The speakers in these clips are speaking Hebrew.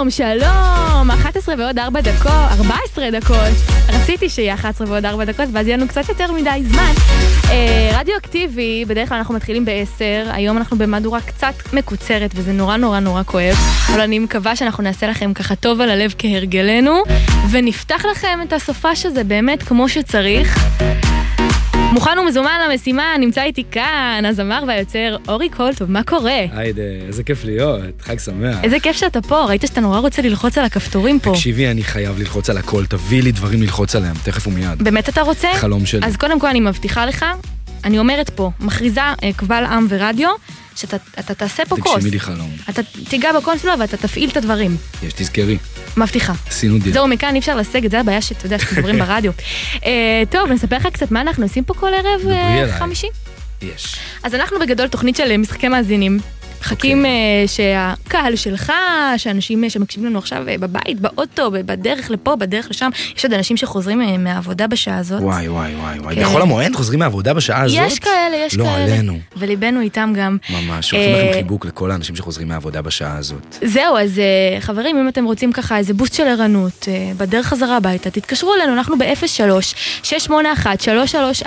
שלום, שלום, 11 ועוד 4 דקות, 14 דקות. רציתי שיהיה 11 ועוד 4 דקות, ואז יהיה לנו קצת יותר מדי זמן. רדיו אקטיבי, בדרך כלל אנחנו מתחילים ב-10, היום אנחנו במהדורה קצת מקוצרת, וזה נורא נורא נורא כואב, אבל אני מקווה שאנחנו נעשה לכם ככה טוב על הלב כהרגלנו, ונפתח לכם את הסופה שזה באמת כמו שצריך. מוכן ומזומן למשימה, נמצא איתי כאן, הזמר והיוצר אורי קולטוב, מה קורה? היידה, איזה כיף להיות, חג שמח. איזה כיף שאתה פה, ראית שאתה נורא רוצה ללחוץ על הכפתורים פה. תקשיבי, אני חייב ללחוץ על הכל, תביא לי דברים ללחוץ עליהם, תכף ומיד. באמת אתה רוצה? חלום שלי. אז קודם כל אני מבטיחה לך, אני אומרת פה, מכריזה קבל עם ורדיו, שאתה תעשה פה כוס. תגשימי לי חלום. אתה תיגע בקונסולה ואתה תפעיל את הדברים. יש, תזכרי. מבטיחה. עשינו דיל. זהו, מכאן אי אפשר להשיג, זה הבעיה שאתה יודע שאתם מדברים ברדיו. טוב, נספר לך קצת מה אנחנו עושים פה כל ערב חמישי. יש. אז אנחנו בגדול תוכנית של משחקי מאזינים. חכים שהקהל שלך, שאנשים שמקשיבים לנו עכשיו בבית, באוטו, בדרך לפה, בדרך לשם, יש עוד אנשים שחוזרים מהעבודה בשעה הזאת. וואי. בכל המועד חוזרים מהעבודה בשעה הזאת? יש כאלה. לא עלינו. וליבנו איתם גם. ממש, שולחים לכם חיבוק לכל האנשים שחוזרים מהעבודה בשעה הזאת. זהו, אז חברים, אם אתם רוצים ככה איזה בוסט של ערנות, בדרך חזרה הביתה, תתקשרו אלינו, אנחנו ב-03-681-3344,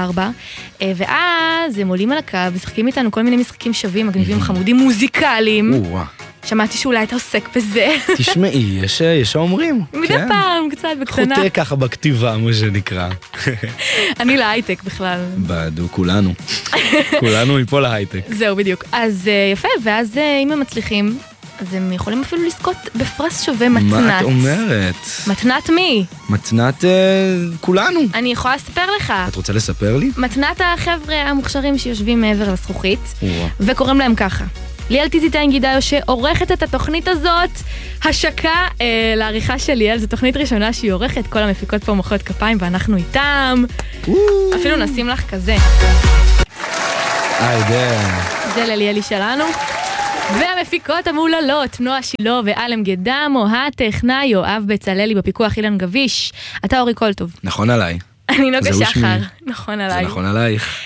ואז הם עולים על הקו, משחקים איתנו כל מיני משחקים שווים, מגניבים חמודים מוזיקליים. שמעתי שאולי אתה עוסק בזה. תשמעי, יש האומרים. מדי פעם, קצת בקטנה. חוטא ככה בכתיבה, מה שנקרא. אני להייטק בכלל. בדו, כולנו. כולנו מפה להייטק. זהו, בדיוק. אז יפה, ואז אם הם מצליחים, אז הם יכולים אפילו לזכות בפרס שווה מתנת. מה את אומרת? מתנת מי? מתנת כולנו. אני יכולה לספר לך. את רוצה לספר לי? מתנת החבר'ה המוכשרים שיושבים מעבר לזכוכית, וקוראים להם ככה. ליאל טיזיטיין גידאיו שעורכת את התוכנית הזאת, השקה לעריכה של ליאל, זו תוכנית ראשונה שהיא עורכת, כל המפיקות פה מוחאות כפיים ואנחנו איתם. אפילו נשים לך כזה. זה לליאלי שלנו. והמפיקות המעוללות, נועה שילו ואלם גדמו, הטכנאי יואב בצללי, בפיקוח אילן גביש. אתה אורי קולטוב. נכון עליי. אני נוגה שחר, נכון עליי. זה נכון עלייך.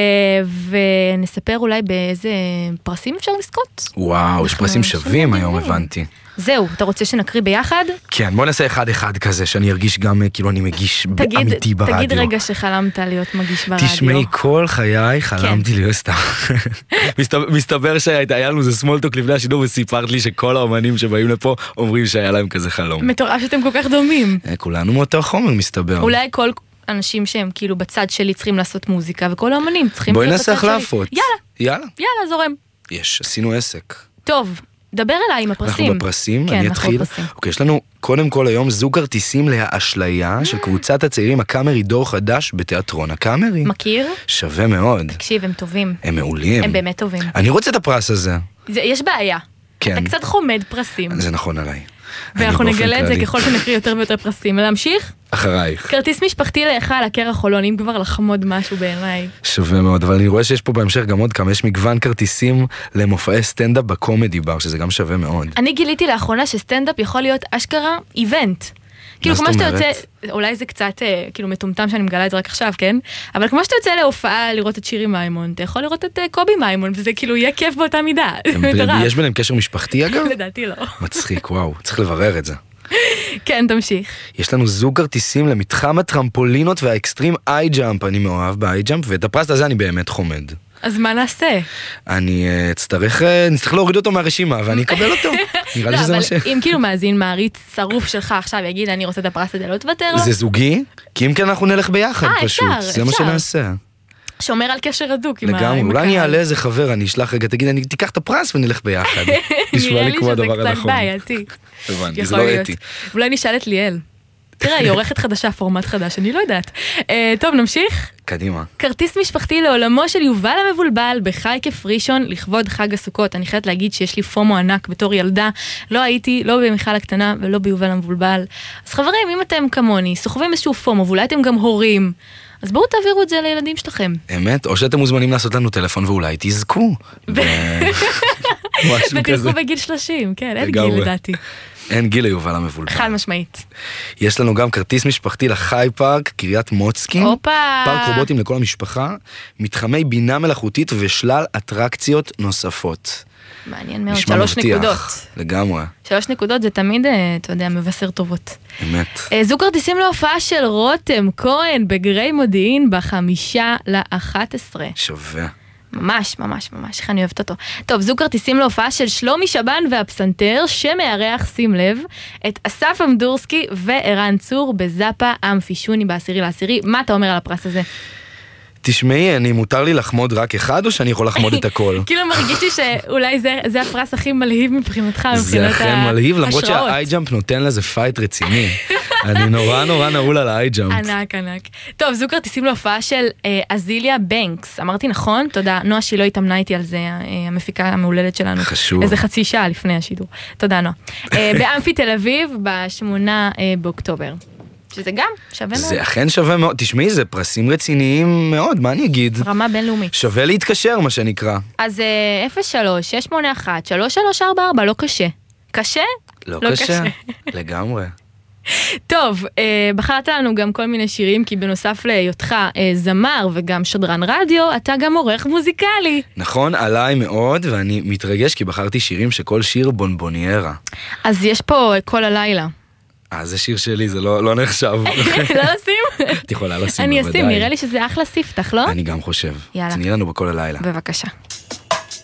ונספר אולי באיזה פרסים אפשר לזכות. וואו, יש פרסים שווים היום, הבנתי. זהו, אתה רוצה שנקריא ביחד? כן, בוא נעשה אחד כזה, שאני ארגיש גם כאילו אני מגיש אמיתי ברדיו. תגיד רגע שחלמת להיות מגיש ברדיו. תשמעי, כל חיי חלמתי להיות סתם. מסתבר שהיה לנו זה סמולטוק לפני השידור, וסיפרת לי שכל האומנים שבאים לפה אומרים שהיה להם כזה חלום. מטורף שאתם כל כך דומים. כולנו מאותו חומר מסתבר. אולי כל אנשים שהם כאילו בצד שלי צריכים לעשות מוזיקה, וכל האומנים צריכים להיות בצד שלי. בואי נעשה החלפות. יאללה, זורם. יש, עשינו עסק. טוב, דבר אליי עם הפרסים. אנחנו בפרסים, אני אתחיל. אוקיי, יש לנו קודם כל היום זוג כרטיסים להאשליה של קבוצת הצעירים הקאמרי דור חדש בתיאטרון הקאמרי. מכיר? שווה מאוד. תקשיב, הם טובים. הם מעולים. הם באמת טובים. אני רוצה את הפרס הזה. יש בעיה. כן. אתה קצת חומד פרסים. זה נכון עליי. ואנחנו נגלה את זה ככל שנקריא יותר ויותר פרסים. להמשיך? אחרייך. כרטיס משפחתי להיכל הקרח חולון, אם כבר לחמוד משהו בעיניי. שווה מאוד, אבל אני רואה שיש פה בהמשך גם עוד כמה, יש מגוון כרטיסים למופעי סטנדאפ בקומדי בר, שזה גם שווה מאוד. אני גיליתי לאחרונה שסטנדאפ יכול להיות אשכרה איבנט. כאילו כמו שאתה יוצא, אולי זה קצת כאילו מטומטם שאני מגלה את זה רק עכשיו, כן? אבל כמו שאתה יוצא להופעה לראות את שירי מיימון, אתה יכול לראות את קובי מיימון, וזה כאילו יהיה כיף באותה מידה. יש ביניהם קשר משפחתי אגב? לדעתי לא. מצחיק, וואו, צריך לברר את זה. כן, תמשיך. יש לנו זוג כרטיסים למתחם הטרמפולינות והאקסטרים איי-ג'אמפ, אני מאוהב באיי-ג'אמפ, ואת הפרס הזה אני באמת חומד. אז מה נעשה? אני נצטרך להוריד אותו מהרשימה, ואני אקבל אותו. נראה לי שזה מה ש... אם כאילו מאזין מעריץ שרוף שלך עכשיו יגיד, אני רוצה את הפרס הזה, לא תוותר לו? זה זוגי, כי אם כן אנחנו נלך ביחד פשוט. זה מה שנעשה. שומר על קשר הדוק עם הקהל. לגמרי, אולי אני אעלה איזה חבר, אני אשלח רגע, תגיד, אני תיקח את הפרס ונלך ביחד. נשמע לי כמו הדבר הנכון. נראה לי שזה קצת בעייתי. הבנתי, זה לא אתי. אולי נשאל את ליאל. תראה, היא עורכת חדשה, פורמט חדש, אני לא יודעת. טוב, נמשיך? קדימה. כרטיס משפחתי לעולמו של יובל המבולבל בחייקף ראשון לכבוד חג הסוכות. אני חייבת להגיד שיש לי פומו ענק בתור ילדה. לא הייתי, לא במיכל הקטנה ולא ביובל המבולבל. אז חברים, אם אתם כמוני, סוחבים איזשהו פומו, ואולי אתם גם הורים, אז בואו תעבירו את זה לילדים שלכם. אמת, או שאתם מוזמנים לעשות לנו טלפון ואולי תזכו. ותזכו בגיל 30, כן, אין גיל לדעתי. אין גיל ליובל המבולבל. חד משמעית. יש לנו גם כרטיס משפחתי לחי פארק, קריית מוצקין. פארק רובוטים לכל המשפחה, מתחמי בינה מלאכותית ושלל אטרקציות נוספות. מעניין מאוד, נשמע 3 נקודות. מבטיח, לגמרי. 3 נקודות זה תמיד, אתה יודע, מבשר טובות. אמת. זוג כרטיסים להופעה של רותם כהן בגרי מודיעין ב5/11. שווה. ממש, ממש, ממש, איך אני אוהבת אותו. טוב, זוג כרטיסים להופעה של שלומי שבן והפסנתר, שמארח, שים לב, את אסף אמדורסקי וערן צור בזאפה אמפישוני ב10/10. מה אתה אומר על הפרס הזה? תשמעי, מותר לי לחמוד רק אחד, או שאני יכול לחמוד את הכל? כאילו מרגיש לי שאולי זה הפרס הכי מלהיב מבחינתך, זה אכן מלהיב, למרות שהאי-ג'אמפ נותן לזה פייט רציני. אני נורא נעול על האי-ג'אמפ. ענק, ענק. טוב, זוג כרטיסים להופעה של אזיליה בנקס. אמרתי נכון? תודה. נועה שלא התאמנה איתי על זה, המפיקה המעולדת שלנו. חשוב. איזה חצי שעה לפני השידור. תודה, נועה. באמפי תל אביב, ב8 באוקטובר. שזה גם שווה מאוד. זה אכן שווה מאוד. תשמעי, זה פרסים רציניים מאוד, מה אני אגיד? רמה בינלאומית. שווה להתקשר, מה שנקרא. אז 03-681-3344, לא קשה. קשה? לא קשה. לגמרי. טוב, בחרת לנו גם כל מיני שירים, כי בנוסף להיותך זמר וגם שדרן רדיו, אתה גם עורך מוזיקלי. נכון, עליי מאוד, ואני מתרגש כי בחרתי שירים שכל שיר בונבוניירה. אז יש פה כל הלילה. זה שיר שלי, זה לא נחשב. לא לשים? את יכולה לשים, אני אשים, נראה לי שזה אחלה ספתח, לא? אני גם חושב. יאללה. תני לנו בכל הלילה. בבקשה.